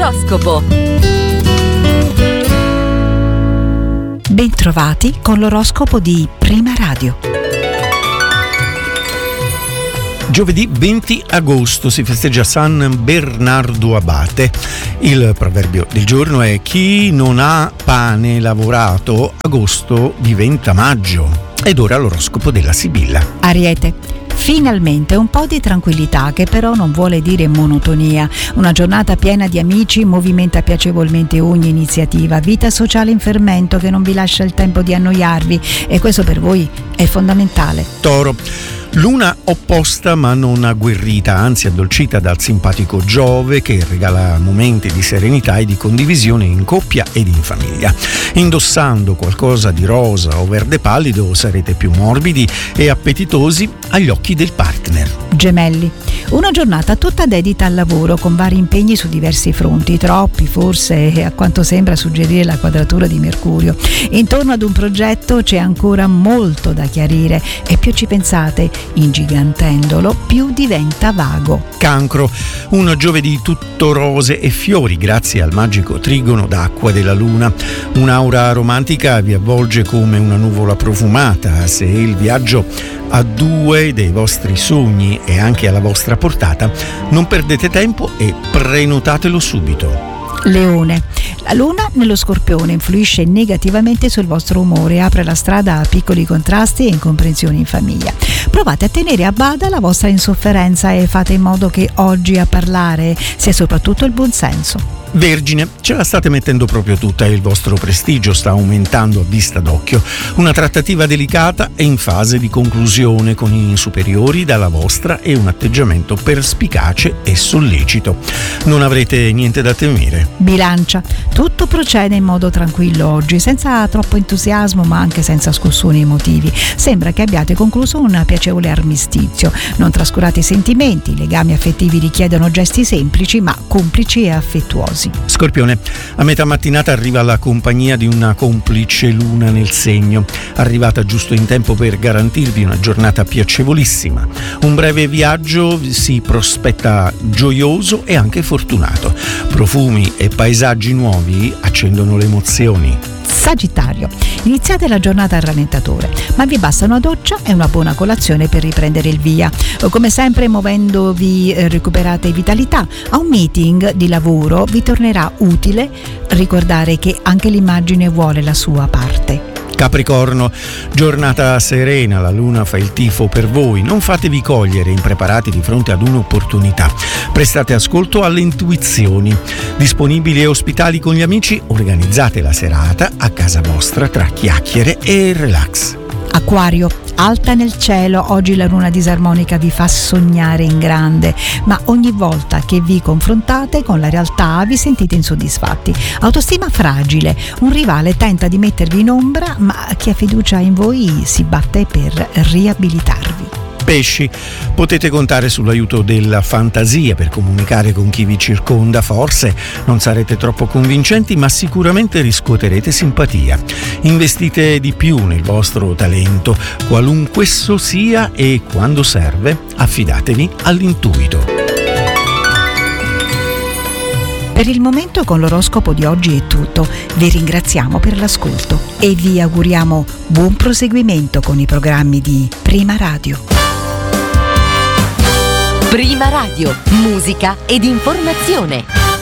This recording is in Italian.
L'oroscopo. Bentrovati con l'oroscopo di Prima Radio. Giovedì 20 agosto si festeggia San Bernardo Abate. Il proverbio del giorno è: chi non ha pane lavorato, agosto diventa maggio. Ed ora l'oroscopo della Sibilla. Ariete. Finalmente un po' di tranquillità, che però non vuole dire monotonia. Una giornata piena di amici, movimenta piacevolmente ogni iniziativa, vita sociale in fermento che non vi lascia il tempo di annoiarvi, e questo per voi è fondamentale. Toro. Luna opposta ma non agguerrita, anzi addolcita dal simpatico Giove, che regala momenti di serenità e di condivisione in coppia ed in famiglia. Indossando qualcosa di rosa o verde pallido sarete più morbidi e appetitosi agli occhi del partner. Gemelli. Una giornata tutta dedita al lavoro, con vari impegni su diversi fronti, troppi forse, a quanto sembra suggerire la quadratura di Mercurio. Intorno ad un progetto c'è ancora molto da chiarire, e più ci pensate, ingigantendolo, più diventa vago. Cancro. Un giovedì tutto rose e fiori grazie al magico trigono d'acqua della Luna. Un'aura romantica vi avvolge come una nuvola profumata. Se il viaggio a due dei vostri sogni è anche alla vostra portata, non perdete tempo e prenotatelo subito. Leone. La luna nello Scorpione influisce negativamente sul vostro umore, apre la strada a piccoli contrasti e incomprensioni in famiglia. Provate a tenere a bada la vostra insofferenza e fate in modo che oggi a parlare sia soprattutto il buonsenso. Vergine, ce la state mettendo proprio tutta e il vostro prestigio sta aumentando a vista d'occhio. Una trattativa delicata è in fase di conclusione con i superiori dalla vostra e un atteggiamento perspicace e sollecito. Non avrete niente da temere. Bilancia. Tutto procede in modo tranquillo oggi, senza troppo entusiasmo ma anche senza scossoni emotivi. Sembra che abbiate concluso un piacevole armistizio. Non trascurate i sentimenti, i legami affettivi richiedono gesti semplici ma complici e affettuosi. Scorpione, a metà mattinata arriva la compagnia di una complice luna nel segno, arrivata giusto in tempo per garantirvi una giornata piacevolissima. Un breve viaggio si prospetta gioioso e anche fortunato. Profumi e paesaggi nuovi accendono le emozioni. Sagittario. Iniziate la giornata al rallentatore, ma vi basta una doccia e una buona colazione per riprendere il via. Come sempre, muovendovi recuperate vitalità. A un meeting di lavoro vi tornerà utile ricordare che anche l'immagine vuole la sua parte. Capricorno, giornata serena, la luna fa il tifo per voi, non fatevi cogliere impreparati di fronte ad un'opportunità. Prestate ascolto alle intuizioni. Disponibili e ospitali con gli amici, organizzate la serata a casa vostra tra chiacchiere e relax. Acquario. Alta nel cielo, oggi la luna disarmonica vi fa sognare in grande, ma ogni volta che vi confrontate con la realtà vi sentite insoddisfatti. Autostima fragile, un rivale tenta di mettervi in ombra, ma chi ha fiducia in voi si batte per riabilitarvi. Pesci, potete contare sull'aiuto della fantasia per comunicare con chi vi circonda. Forse non sarete troppo convincenti, ma sicuramente riscuoterete simpatia. Investite di più nel vostro talento, qualunque esso sia, e quando serve affidatevi all'intuito. Per il momento con l'oroscopo di oggi è tutto. Vi ringraziamo per l'ascolto e vi auguriamo buon proseguimento con i programmi di Prima Radio. Prima Radio, musica ed informazione.